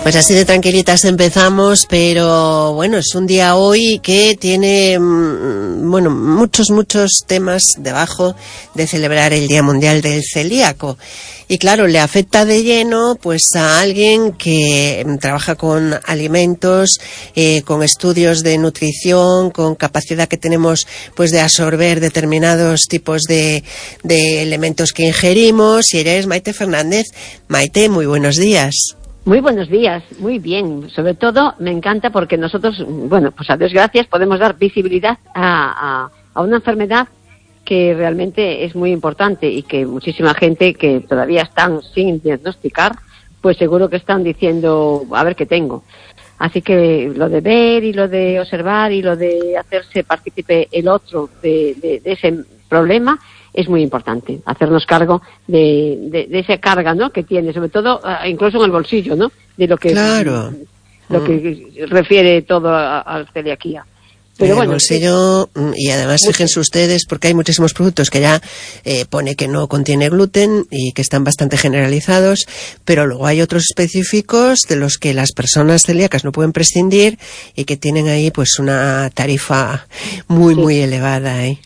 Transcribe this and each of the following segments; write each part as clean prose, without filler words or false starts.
Pues así de tranquilitas empezamos, pero bueno, es un día hoy que tiene, bueno, muchos temas debajo de celebrar el Día Mundial del Celíaco. Y claro, le afecta de lleno pues a alguien que trabaja con alimentos, con estudios de nutrición, con capacidad que tenemos pues de absorber determinados tipos de elementos que ingerimos. Y eres Maite Fernández. Maite, muy buenos días. Muy buenos días, muy bien. Sobre todo me encanta porque nosotros, bueno, pues a Dios gracias, podemos dar visibilidad a una enfermedad que realmente es muy importante y que muchísima gente que todavía están sin diagnosticar, pues seguro que están diciendo, a ver qué tengo. Así que lo de ver y lo de observar y lo de hacerse partícipe el otro de ese problema es muy importante, hacernos cargo de esa carga, ¿no?, que tiene, sobre todo, incluso en el bolsillo, ¿no?, de lo que, claro, lo que refiere todo a celiaquía. Pero bueno, el bolsillo, y además fíjense ustedes, porque hay muchísimos productos que ya pone que no contiene gluten y que están bastante generalizados, pero luego hay otros específicos de los que las personas celíacas no pueden prescindir y que tienen ahí pues una tarifa muy elevada, ¿eh?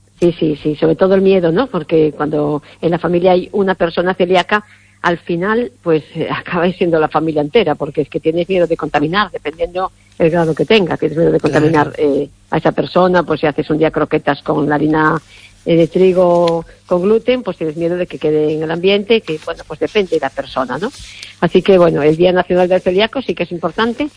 Sí, sobre todo el miedo, ¿no? Porque cuando en la familia hay una persona celíaca, al final, pues acaba siendo la familia entera, porque es que tienes miedo de contaminar, dependiendo el grado que tenga. Tienes miedo de contaminar a esa persona, pues si haces un día croquetas con la harina de trigo con gluten, pues tienes miedo de que quede en el ambiente, que bueno, pues depende de la persona, ¿no? Así que bueno, el Día Nacional del Celíaco sí que es importante,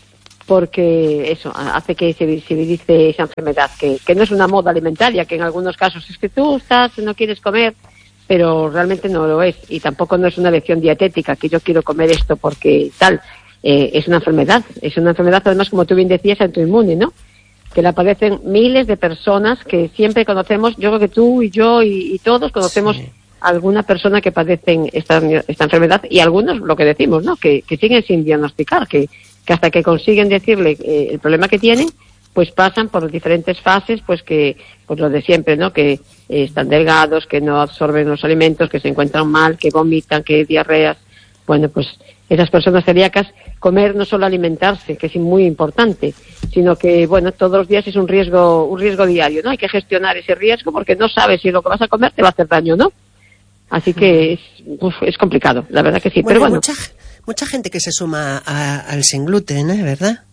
porque eso hace que se visibilice esa enfermedad, que no es una moda alimentaria, que en algunos casos es que tú no quieres comer, pero realmente no lo es, y tampoco no es una elección dietética, que yo quiero comer esto porque tal, es una enfermedad además, como tú bien decías, autoinmune, ¿no?, que la padecen miles de personas que siempre conocemos. Yo creo que tú y yo y todos conocemos alguna persona que padecen esta enfermedad, y algunos, lo que decimos, ¿no?, que siguen sin diagnosticar, que hasta que consiguen decirle el problema que tienen, pues pasan por diferentes fases, pues lo de siempre, ¿no?, que están delgados, que no absorben los alimentos, que se encuentran mal, que vomitan, que diarreas. Bueno, pues esas personas celíacas, comer, no solo alimentarse, que es muy importante, sino que, bueno, todos los días es un riesgo diario, ¿no? Hay que gestionar ese riesgo porque no sabes si lo que vas a comer te va a hacer daño, ¿no? Así que es complicado, la verdad que sí. Bueno, pero bueno, mucha gente que se suma al sin gluten, ¿verdad?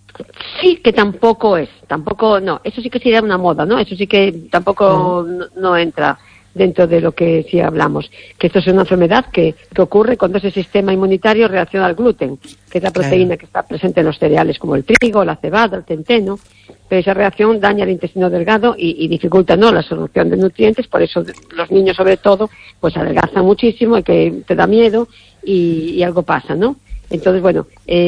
Sí, que tampoco, no, eso sí que sería una moda, ¿no? Eso sí que tampoco no entra dentro de lo que sí hablamos, que esto es una enfermedad que ocurre cuando ese sistema inmunitario reacciona al gluten, que es la proteína que está presente en los cereales como el trigo, la cebada, el centeno, pero esa reacción daña el intestino delgado y dificulta, ¿no?, la absorción de nutrientes. Por eso los niños, sobre todo, pues adelgazan muchísimo y que te da miedo y algo pasa, ¿no? Entonces, bueno,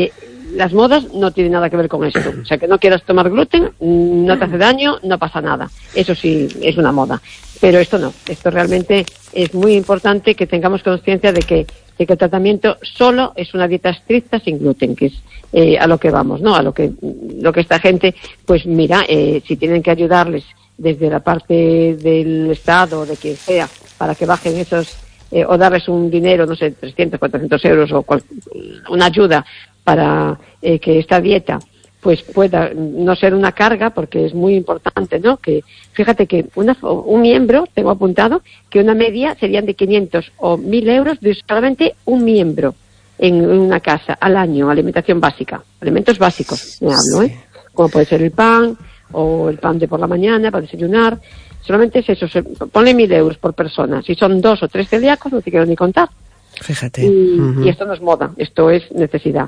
las modas no tienen nada que ver con esto. O sea, que no quieras tomar gluten, no te hace daño, no pasa nada. Eso sí es una moda. Pero esto no. Esto realmente es muy importante que tengamos conciencia de que el tratamiento solo es una dieta estricta sin gluten, que es a lo que vamos, ¿no? A lo que esta gente, pues mira, si tienen que ayudarles desde la parte del Estado o de quien sea para que bajen esos, o darles un dinero, no sé, 300, 400 euros o una ayuda para que esta dieta pues pueda no ser una carga, porque es muy importante, ¿no? Que fíjate que un miembro, tengo apuntado, que una media serían de 500 o 1.000 euros de solamente un miembro en una casa al año, alimentación básica, alimentos básicos, me hablo, como puede ser el pan o el pan de por la mañana para desayunar. Solamente es eso, ponle 1.000 euros por persona. Si son 2 o 3 celíacos, no te quiero ni contar. Fíjate. Y esto no es moda, esto es necesidad.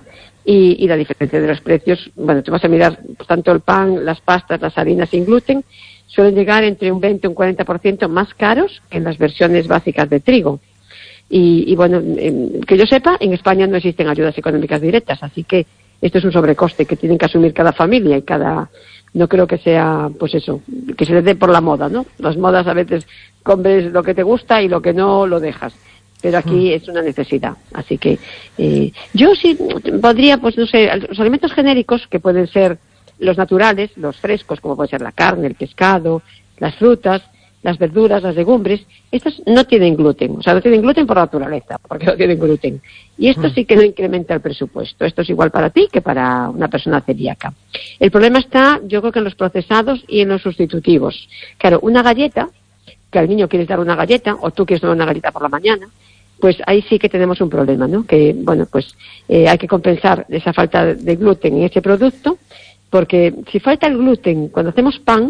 Y la diferencia de los precios, bueno, te vas a mirar, pues, tanto el pan, las pastas, las harinas sin gluten, suelen llegar entre un 20 y un 40% más caros que en las versiones básicas de trigo. Y bueno, que yo sepa, en España no existen ayudas económicas directas, así que esto es un sobrecoste que tienen que asumir cada familia y no creo que sea, pues eso, que se les dé por la moda, ¿no? Las modas a veces compres lo que te gusta y lo que no lo dejas. Pero aquí es una necesidad. Así que yo sí podría, pues no sé, los alimentos genéricos, que pueden ser los naturales, los frescos, como puede ser la carne, el pescado, las frutas, las verduras, las legumbres, estas no tienen gluten, o sea, no tienen gluten por naturaleza, porque no tienen gluten. Y esto sí que no incrementa el presupuesto. Esto es igual para ti que para una persona celíaca. El problema está, yo creo que en los procesados y en los sustitutivos. Claro, una galleta, que al niño quieres dar una galleta, o tú quieres dar una galleta por la mañana, pues ahí sí que tenemos un problema, ¿no? Que, bueno, pues hay que compensar esa falta de gluten en ese producto, porque si falta el gluten cuando hacemos pan,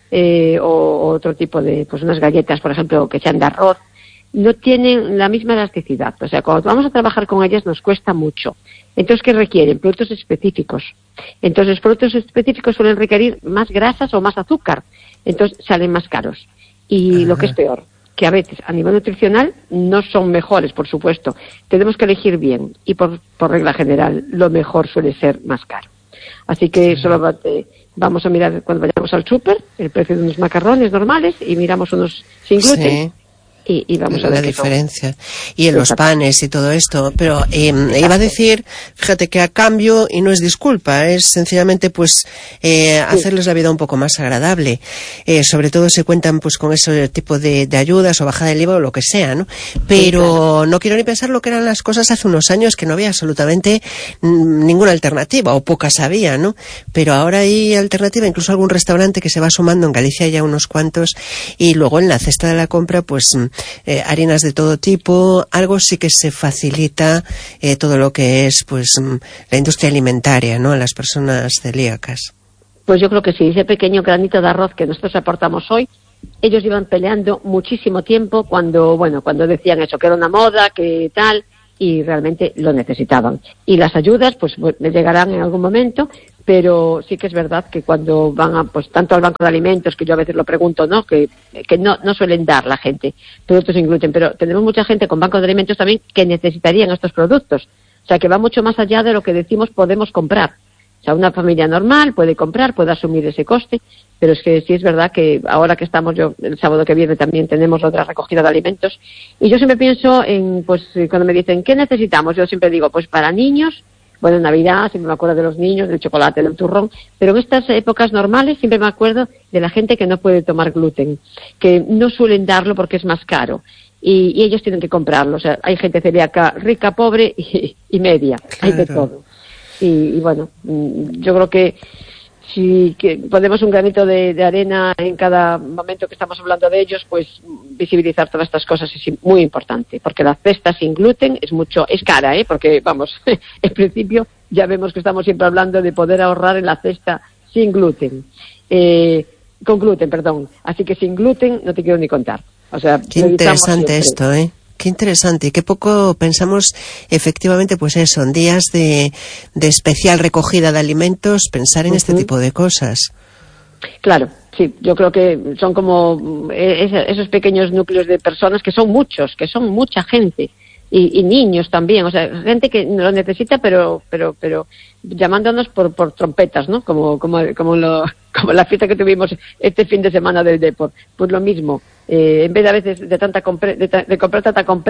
o otro tipo de, pues unas galletas, por ejemplo, que sean de arroz, no tienen la misma elasticidad. O sea, cuando vamos a trabajar con ellas nos cuesta mucho. Entonces, ¿qué requieren? Productos específicos. Entonces, los productos específicos suelen requerir más grasas o más azúcar. Entonces, salen más caros. Y lo que es peor, que a veces a nivel nutricional no son mejores, por supuesto. Tenemos que elegir bien y por regla general lo mejor suele ser más caro. Así que solo vamos a mirar cuando vayamos al súper el precio de unos macarrones normales y miramos unos sin gluten. Sí. Y vamos a ver la diferencia. Y en los panes y todo esto. Pero iba a decir, fíjate que a cambio, y no es disculpa, es sencillamente pues hacerles la vida un poco más agradable. Sobre todo se cuentan pues con ese tipo de ayudas o bajada del IVA o lo que sea, ¿no? Pero no quiero ni pensar lo que eran las cosas hace unos años, que no había absolutamente ninguna alternativa, o pocas había, ¿no? Pero ahora hay alternativa, incluso algún restaurante que se va sumando, en Galicia ya unos cuantos, y luego en la cesta de la compra pues harinas de todo tipo, algo sí que se facilita todo lo que es pues la industria alimentaria, ¿no?, a las personas celíacas. Pues yo creo que sí, ese pequeño granito de arroz que nosotros aportamos hoy, ellos iban peleando muchísimo tiempo cuando decían eso, que era una moda, que tal, y realmente lo necesitaban. Y las ayudas pues llegarán en algún momento, pero sí que es verdad que cuando van a, pues tanto al banco de alimentos, que yo a veces lo pregunto, ¿no?, que no suelen dar la gente productos sin gluten, pero tenemos mucha gente con bancos de alimentos también que necesitarían estos productos. O sea, que va mucho más allá de lo que decimos podemos comprar. O sea, una familia normal puede comprar, puede asumir ese coste, pero es que sí es verdad que ahora que estamos, yo el sábado que viene también tenemos otra recogida de alimentos, y yo siempre pienso en, pues cuando me dicen, ¿qué necesitamos? Yo siempre digo, pues para niños, bueno, en Navidad siempre me acuerdo de los niños, del chocolate, del turrón, pero en estas épocas normales siempre me acuerdo de la gente que no puede tomar gluten, que no suelen darlo porque es más caro. Y ellos tienen que comprarlo. O sea, hay gente celíaca rica, pobre y media. Claro. Hay de todo. Y bueno, yo creo que si ponemos un granito de arena en cada momento que estamos hablando de ellos, pues visibilizar todas estas cosas es muy importante, porque la cesta sin gluten es cara, porque vamos, en principio ya vemos que estamos siempre hablando de poder ahorrar en la cesta sin gluten, con gluten, perdón, así que sin gluten no te quiero ni contar. O sea, qué interesante esto, Qué interesante, y qué poco pensamos efectivamente, pues eso, en días de especial recogida de alimentos, pensar en este tipo de cosas. Claro, sí, yo creo que son como esos pequeños núcleos de personas que son muchos, que son mucha gente, y niños también, o sea, gente que lo necesita, pero llamándonos por trompetas, ¿no? Como la fiesta que tuvimos este fin de semana del Depor, pues lo mismo. En vez de a veces de comprar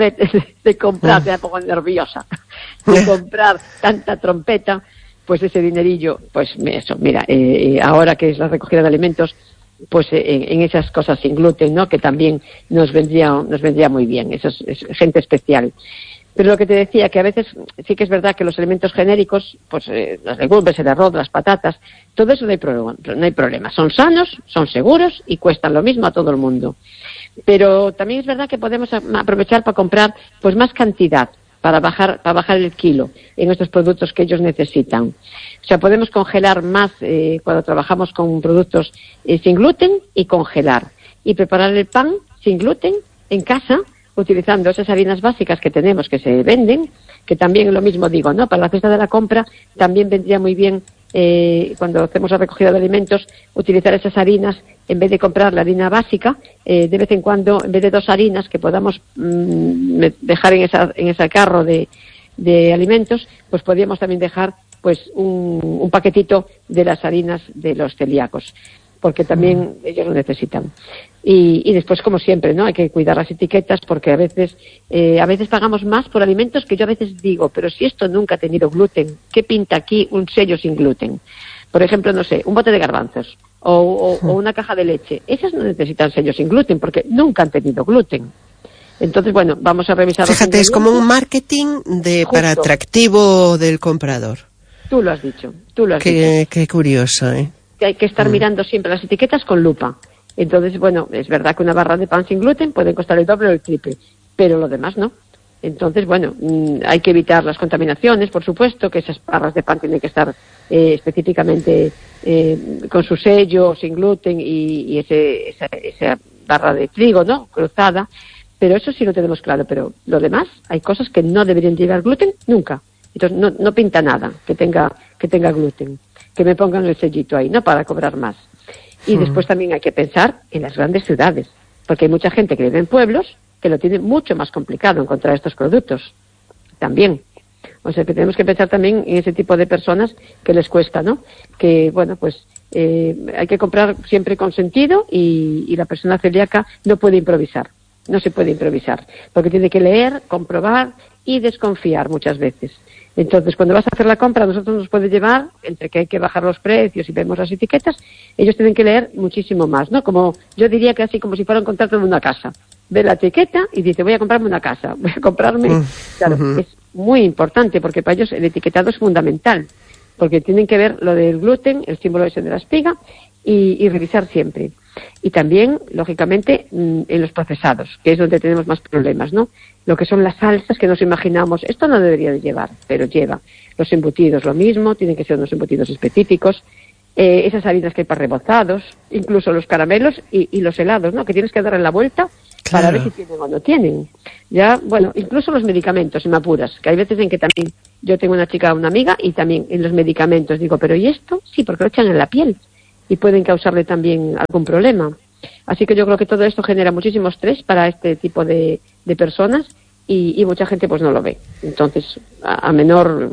me pongo nerviosa, de comprar tanta trompeta, pues ese dinerillo, pues eso, mira, ahora que es la recogida de alimentos, pues en esas cosas sin gluten, ¿no?, que también nos vendría muy bien, eso es gente especial. Pero lo que te decía, que a veces sí que es verdad que los alimentos genéricos, pues las legumbres, el arroz, las patatas, todo eso no hay problema. Son sanos, son seguros y cuestan lo mismo a todo el mundo. Pero también es verdad que podemos aprovechar para comprar pues más cantidad, para bajar el kilo en estos productos que ellos necesitan. O sea, podemos congelar más cuando trabajamos con productos sin gluten, y congelar. Y preparar el pan sin gluten en casa, utilizando esas harinas básicas que tenemos, que se venden, que también lo mismo digo, ¿no? Para la cesta de la compra también vendría muy bien, cuando hacemos la recogida de alimentos, utilizar esas harinas en vez de comprar la harina básica, de vez en cuando, en vez de 2 harinas que podamos dejar en ese carro de alimentos, pues podríamos también dejar pues un paquetito de las harinas de los celíacos, porque también ellos lo necesitan. Y después, como siempre, ¿no?, hay que cuidar las etiquetas, porque a veces pagamos más por alimentos que yo a veces digo, pero si esto nunca ha tenido gluten, ¿qué pinta aquí un sello sin gluten? Por ejemplo, no sé, un bote de garbanzos. o una caja de leche. Esas no necesitan sello sin gluten porque nunca han tenido gluten. Entonces, bueno, vamos a revisar. Fíjate, es como un marketing para atractivo del comprador. Tú lo has dicho. Qué curioso, ¿eh? Que hay que estar mirando siempre las etiquetas con lupa. Entonces, bueno, es verdad que una barra de pan sin gluten puede costar el doble o el triple, pero lo demás no. Entonces, bueno, hay que evitar las contaminaciones, por supuesto, que esas barras de pan tienen que estar específicamente con su sello, sin gluten y esa barra de trigo, ¿no?, cruzada. Pero eso sí lo tenemos claro. Pero lo demás, hay cosas que no deberían llevar gluten nunca. Entonces, no pinta nada que tenga gluten. Que me pongan el sellito ahí, ¿no?, para cobrar más. Y después también hay que pensar en las grandes ciudades, porque hay mucha gente que vive en pueblos que lo tiene mucho más complicado encontrar estos productos también. O sea que tenemos que pensar también en ese tipo de personas que les cuesta, ¿no? Que, bueno, pues hay que comprar siempre con sentido y la persona celíaca no puede improvisar, no se puede improvisar, porque tiene que leer, comprobar y desconfiar muchas veces. Entonces, cuando vas a hacer la compra, a nosotros nos puede llevar, entre que hay que bajar los precios y vemos las etiquetas, ellos tienen que leer muchísimo más, ¿no? Como yo diría que así como si fuera un contrato de una casa. Ve la etiqueta y dice, voy a comprarme una casa, voy a comprarme... Claro, es muy importante porque para ellos el etiquetado es fundamental, porque tienen que ver lo del gluten, el símbolo ese de la espiga, y revisar siempre. Y también, lógicamente, en los procesados, que es donde tenemos más problemas, ¿no? Lo que son las salsas que nos imaginamos, esto no debería de llevar, pero lleva. Los embutidos lo mismo, tienen que ser unos embutidos específicos, esas harinas que hay para rebozados, incluso los caramelos y los helados, ¿no?, que tienes que darle la vuelta para ver si tienen o no tienen. Ya, bueno, incluso los medicamentos, si me apuras, que hay veces en que también, yo tengo una amiga, y también en los medicamentos digo, ¿pero y esto? Sí, porque lo echan en la piel y pueden causarle también algún problema. Así que yo creo que todo esto genera muchísimo estrés para este tipo de personas y mucha gente pues no lo ve. Entonces, a menor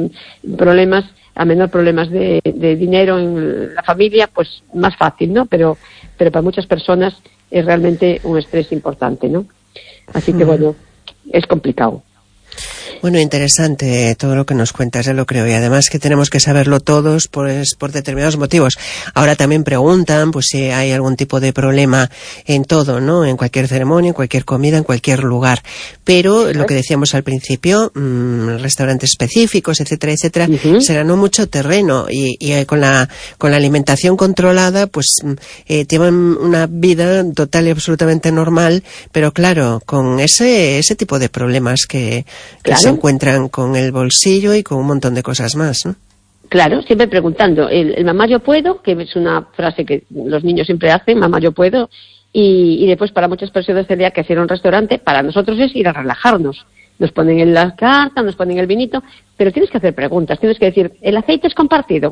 problemas de dinero en la familia, pues más fácil, ¿no? Pero para muchas personas es realmente un estrés importante, ¿no? Así que bueno, es complicado. Bueno, interesante todo lo que nos cuentas, ya lo creo, y además que tenemos que saberlo todos por determinados motivos. Ahora también preguntan pues si hay algún tipo de problema en todo, ¿no?, en cualquier ceremonia, en cualquier comida, en cualquier lugar. Pero lo que decíamos al principio, restaurantes específicos, etcétera, etcétera, se ganó mucho terreno y con la alimentación controlada, pues llevan una vida total y absolutamente normal, pero claro, con ese tipo de problemas que se encuentran con el bolsillo y con un montón de cosas más, ¿no? Claro, siempre preguntando. El mamá yo puedo, que es una frase que los niños siempre hacen, mamá yo puedo, y después para muchas personas celíacas ir a un restaurante, para nosotros es ir a relajarnos. Nos ponen en la carta, nos ponen el vinito, pero tienes que hacer preguntas, tienes que decir, ¿el aceite es compartido?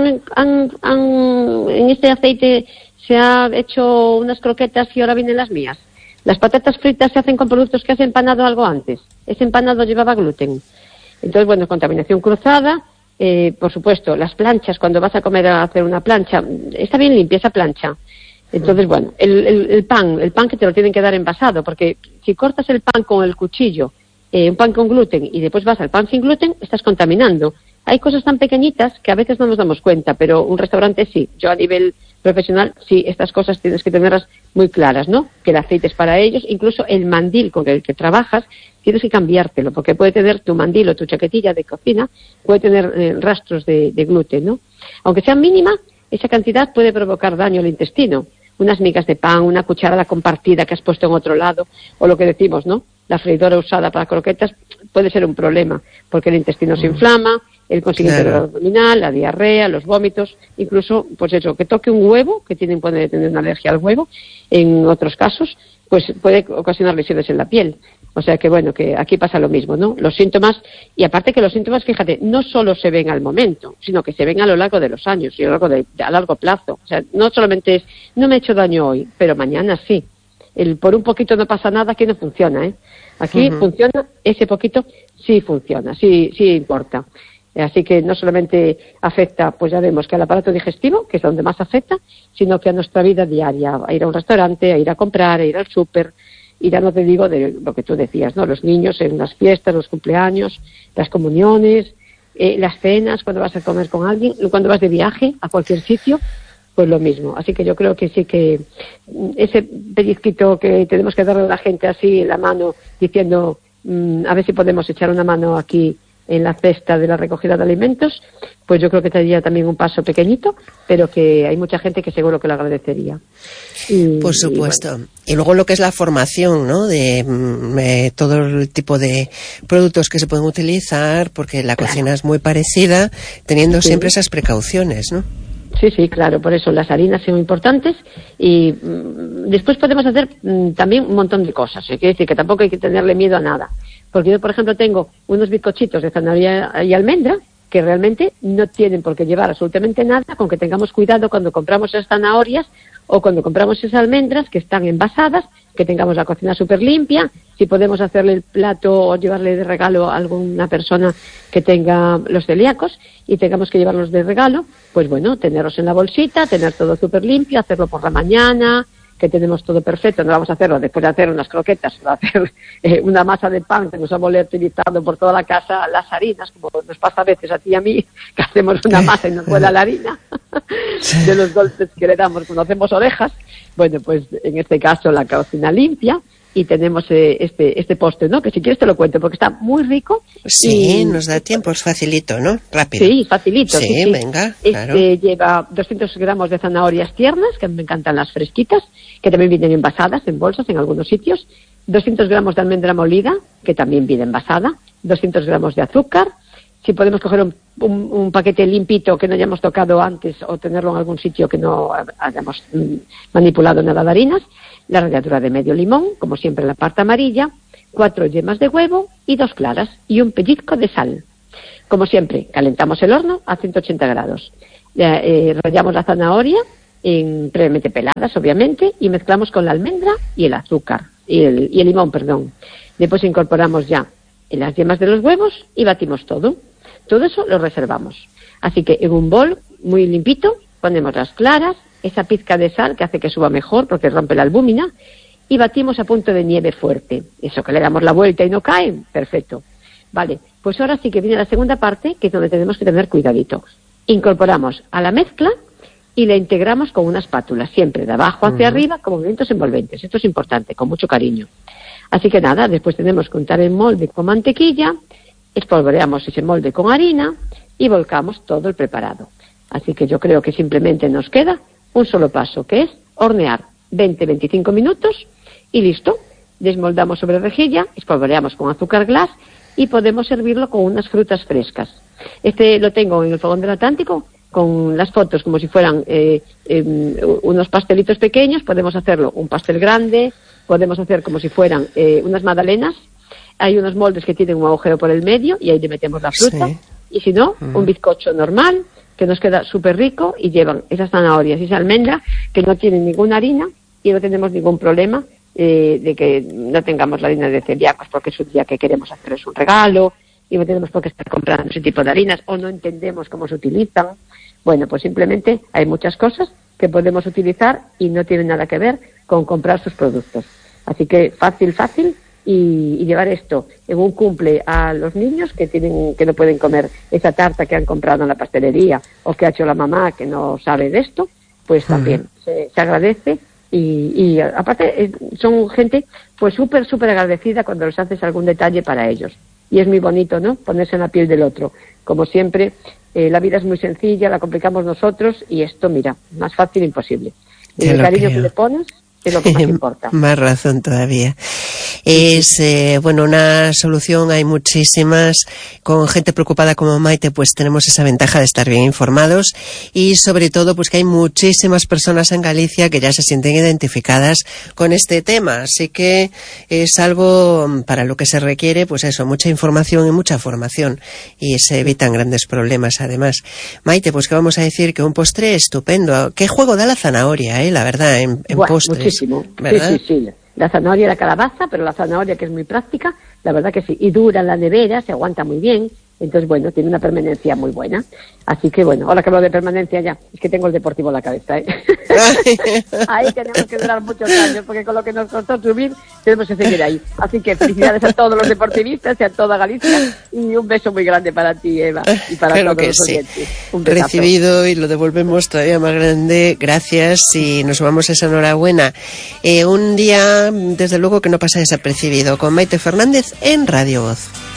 ¿En este aceite se ha hecho unas croquetas y ahora vienen las mías? ¿Las patatas fritas se hacen con productos que has empanado algo antes? ¿Ese empanado llevaba gluten? Entonces, bueno, contaminación cruzada, por supuesto, las planchas, cuando vas a comer a hacer una plancha, está bien limpia esa plancha. Entonces, bueno, el pan que te lo tienen que dar envasado, porque si cortas el pan con el cuchillo, un pan con gluten, y después vas al pan sin gluten, estás contaminando. Hay cosas tan pequeñitas que a veces no nos damos cuenta, pero un restaurante sí. Yo a nivel profesional, sí, estas cosas tienes que tenerlas muy claras, ¿no? Que el aceite es para ellos, incluso el mandil con el que trabajas, tienes que cambiártelo, porque puede tener tu mandil o tu chaquetilla de cocina, puede tener rastros de gluten, ¿no? Aunque sea mínima, esa cantidad puede provocar daño al intestino. Unas migas de pan, una cucharada compartida que has puesto en otro lado, o lo que decimos, ¿no? La freidora usada para croquetas puede ser un problema, porque el intestino se inflama, el consiguiente dolor abdominal, la diarrea, los vómitos, incluso, pues eso, que toque un huevo, que puede tener una alergia al huevo, en otros casos, pues puede ocasionar lesiones en la piel. O sea que bueno, que aquí pasa lo mismo, ¿no? Los síntomas, y aparte que los síntomas, fíjate, no solo se ven al momento, sino que se ven a lo largo de los años y a largo plazo. O sea, no solamente es, no me he hecho daño hoy, pero mañana sí. Por un poquito no pasa nada, aquí no funciona, ¿eh? Aquí funciona, ese poquito sí funciona, sí importa. Así que no solamente afecta, pues ya vemos que al aparato digestivo, que es donde más afecta, sino que a nuestra vida diaria, a ir a un restaurante, a ir a comprar, a ir al súper, y ya no te digo de lo que tú decías, ¿no? Los niños en las fiestas, los cumpleaños, las comuniones, las cenas, cuando vas a comer con alguien, cuando vas de viaje a cualquier sitio, pues lo mismo. Así que yo creo que sí que ese pellizquito que tenemos que darle a la gente así en la mano, diciendo a ver si podemos echar una mano aquí en la cesta de la recogida de alimentos, pues yo creo que sería también un paso pequeñito, pero que hay mucha gente que seguro que lo agradecería. Por supuesto. Bueno. Y luego lo que es la formación, ¿no? De todo el tipo de productos que se pueden utilizar, porque la cocina es muy parecida, teniendo siempre esas precauciones, ¿no? Sí, claro, por eso las harinas son importantes y después podemos hacer también un montón de cosas. Quiere decir que tampoco hay que tenerle miedo a nada. Porque yo, por ejemplo, tengo unos bizcochitos de zanahoria y almendra que realmente no tienen por qué llevar absolutamente nada, con que tengamos cuidado cuando compramos esas zanahorias o cuando compramos esas almendras que están envasadas, que tengamos la cocina súper limpia. Si podemos hacerle el plato o llevarle de regalo a alguna persona que tenga los celíacos y tengamos que llevarlos de regalo, pues bueno, tenerlos en la bolsita, tener todo súper limpio, hacerlo por la mañana, que tenemos todo perfecto. No vamos a hacerlo después de hacer unas croquetas o hacer una masa de pan que nos hemos utilizado por toda la casa, las harinas, como nos pasa a veces a ti y a mí, que hacemos una masa y nos vuela la harina de los golpes que le damos cuando hacemos orejas. Bueno, pues en este caso la cocina limpia y tenemos este postre, ¿no? Que si quieres te lo cuento porque está muy rico. Sí, nos da tiempo, es facilito, ¿no? Rápido. Sí, facilito. Sí, venga, claro. Lleva 200 gramos de zanahorias tiernas, que me encantan las fresquitas, que también vienen envasadas en bolsas en algunos sitios. 200 gramos de almendra molida, que también viene envasada. 200 gramos de azúcar. Si podemos coger un paquete limpito que no hayamos tocado antes o tenerlo en algún sitio que no hayamos manipulado nada de harinas. La ralladura de medio limón, como siempre la parte amarilla, 4 yemas de huevo y 2 claras y un pellizco de sal. Como siempre, calentamos el horno a 180 grados. Rallamos la zanahoria, previamente peladas, obviamente, y mezclamos con la almendra y el azúcar, y el limón, perdón. Después incorporamos ya las yemas de los huevos y batimos todo. Todo eso lo reservamos. Así que en un bol muy limpito ponemos las claras, esa pizca de sal que hace que suba mejor porque rompe la albúmina, y batimos a punto de nieve fuerte. Eso que le damos la vuelta y no cae, perfecto. Vale, pues ahora sí que viene la segunda parte, que es donde tenemos que tener cuidadito. Incorporamos a la mezcla y la integramos con una espátula, siempre de abajo hacia arriba, con movimientos envolventes. Esto es importante, con mucho cariño. Así que nada, después tenemos que untar el molde con mantequilla, espolvoreamos ese molde con harina y volcamos todo el preparado. Así que yo creo que simplemente nos queda un solo paso, que es hornear 20-25 minutos y listo. Desmoldamos sobre rejilla, espolvoreamos con azúcar glass y podemos servirlo con unas frutas frescas. Lo tengo en el fogón del Atlántico con las fotos como si fueran unos pastelitos pequeños. Podemos hacerlo un pastel grande, podemos hacer como si fueran unas magdalenas. Hay unos moldes que tienen un agujero por el medio y ahí le metemos la fruta. Sí. Y si no, un bizcocho normal que nos queda súper rico y llevan esas zanahorias y esa almendra que no tienen ninguna harina y no tenemos ningún problema de que no tengamos la harina de celíacos porque es un día que queremos hacerles un regalo y no tenemos por qué estar comprando ese tipo de harinas o no entendemos cómo se utilizan. Bueno, pues simplemente hay muchas cosas que podemos utilizar y no tienen nada que ver con comprar sus productos. Así que fácil y llevar esto en un cumple a los niños que no pueden comer esa tarta que han comprado en la pastelería o que ha hecho la mamá que no sabe de esto, pues también se agradece y aparte son gente pues súper agradecida cuando les haces algún detalle para ellos. Y es muy bonito, ¿no?, ponerse en la piel del otro. Como siempre, la vida es muy sencilla, la complicamos nosotros y esto, mira, más fácil imposible. Y el cariño que le pones es lo que más importa. Más razón todavía. Es, una solución, hay muchísimas. Con gente preocupada como Maite, pues tenemos esa ventaja de estar bien informados y sobre todo, pues que hay muchísimas personas en Galicia que ya se sienten identificadas con este tema. Así que es algo para lo que se requiere, pues eso, mucha información y mucha formación y se evitan grandes problemas además. Maite, pues que vamos a decir que un postre estupendo. ¿Qué juego da la zanahoria, la verdad, en postres? Muchísimo. ¿Verdad? Sí. La zanahoria y la calabaza, pero la zanahoria que es muy práctica, la verdad que sí. Y dura en la nevera, se aguanta muy bien. Entonces, bueno, tiene una permanencia muy buena. Así que, bueno, ahora que hablo de permanencia ya, es que tengo el Deportivo en la cabeza, Ahí tenemos que durar muchos años, porque con lo que nos costó subir, tenemos que seguir ahí. Así que felicidades a todos los deportivistas y a toda Galicia, y un beso muy grande para ti, Eva, y para claro todos los oyentes. Un besazo. Recibido, y lo devolvemos todavía más grande. Gracias, y nos sumamos esa enhorabuena. Un día, desde luego, que no pasa desapercibido, con Maite Fernández en Radio Voz.